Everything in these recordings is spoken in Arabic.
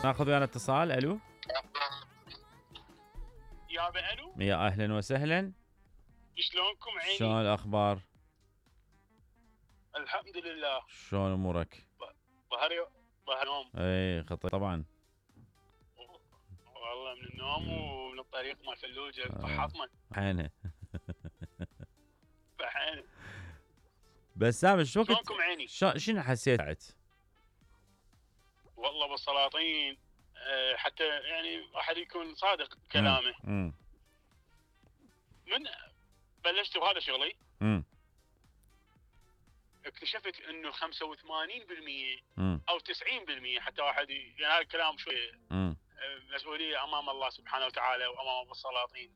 ناخذ ويانا اتصال. الو يابا الو، يا اهلا وسهلا. شلونكم عيني؟ شلون الاخبار؟ الحمد لله. شلون امورك؟ ظهر نوم اي خطير طبعا. والله، من النوم ومن الطريق مال فلوجه آه. فحطمه حينه. فحين. بس سامي شو وقت شلونكم عيني؟ شنو حسيت بعد؟ والله بالسلاطين، حتى يعني واحد يكون صادق كلامه. من بلشت بهذا شغلي اكتشفت انه 85% او 90%، حتى واحد يعني هذا الكلام شوي مسؤوليه امام الله سبحانه وتعالى وامام السلاطين.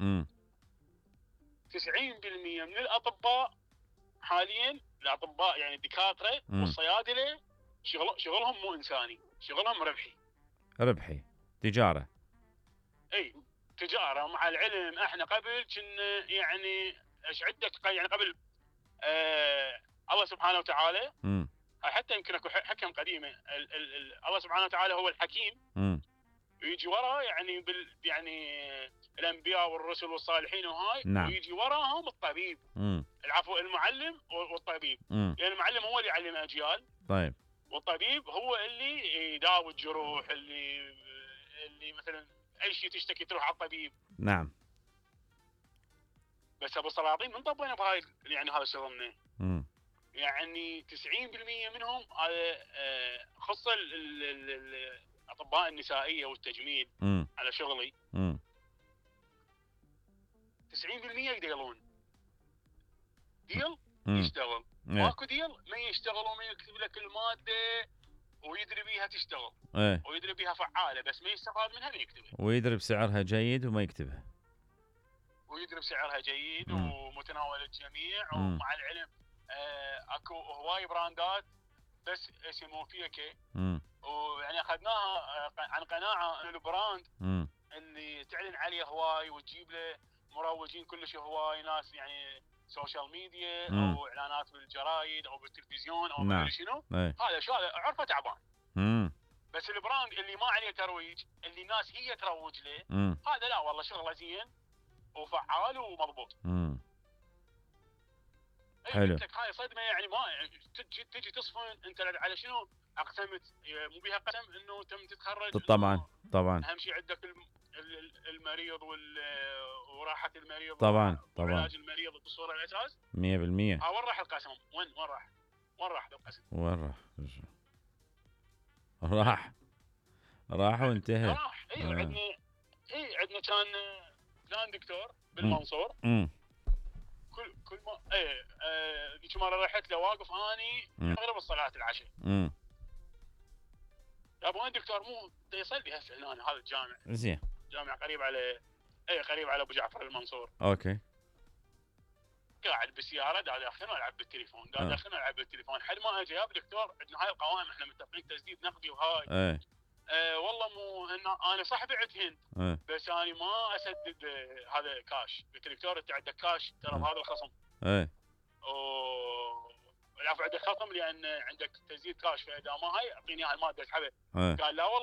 90% من الاطباء حاليا، الاطباء يعني الدكاتره والصيادله، شغلهم مو انساني، شغلهم ربحي تجاره. اي تجاره. مع العلم احنا قبل كنا يعني ايش عندك، يعني قبل الله سبحانه وتعالى، حتى يمكن اكو حكم قديمه، الله سبحانه وتعالى هو الحكيم، ويجي وراه يعني يعني الانبياء والرسل والصالحين وهاي، نعم. ويجي وراهم الطبيب، العفو، المعلم والطبيب. يعني المعلم هو اللي يعلم اجيال، طيب، والطبيب هو اللي يداوي الجروح، اللي مثلا اي شيء تشتكي تروح على الطبيب. نعم. بس ابو السلاطين من طبينا بهاي يعني هذا شغلنا. يعني 90% منهم هذا خص الاطباء النسائيه والتجميل على شغلي. 90% يديلون ديل يشتغل، ماكو ديل ما يشتغل، وما يكتب لك الماده ويدري بيها تشتغل، ويدري بيها فعاله، بس ما يستفاد منها ما يكتبها، ويدري بسعرها جيد وما يكتبها، ويدري بسعرها جيد ومتناول الجميع. ومع العلم اكو هواي براندات بس اسمه فيكي، ويعني اخذناها عن قناعه ان البراند اللي تعلن عليه هواي وتجيب له مروجين كلش هواي، ناس يعني سوشيال ميديا او اعلانات بالجرايد او بالتلفزيون او ما ادري شنو، هذا شو هذا عرفه تعبان. بس البراند اللي ما عليه ترويج، اللي الناس هي تروج له، هذا لا والله شغله زين وفعال ومضبوط. حلو. قلت لك هاي صدمه، يعني ما تجي تصفن انت على شنو اقسمت، مو بيها قسم انه تم تتخرج. طبعا طبعا. اهم شيء عندك المريض وراحه المريض، طبعا طبعا، وعلاج المريض بالصوره الاساس 100%. وين راح القسم؟ وين راح القسم؟ وين راح وانتهى. راح. عندنا كان دكتور بالمنصور، كل ما ذيك مره رحت له واقف اني مغرب الصلاه العشاء. يا ابو وين دكتور؟ مو يصلي هسه هنا هذا الجامع، زين، جامع قريب على قريب على ابو جعفر المنصور. اوكي. قاعد بالسياره داخل العب بالتليفون، العب بالتليفون حد ما اجى. يا دكتور عندنا هاي القوائم احنا متفقين تسديد نقدي وهاي. والله مو انا صاحبي عند هند، بس انا ما اسدد هذا كاش. قلت له دكتور انت عندك كاش ترى بهذا الخصم. العفو، عندك خصم لان عندك تسديد كاش، فاذا ما هاي اعطيني اياها الماده اسحبها. قال لا والله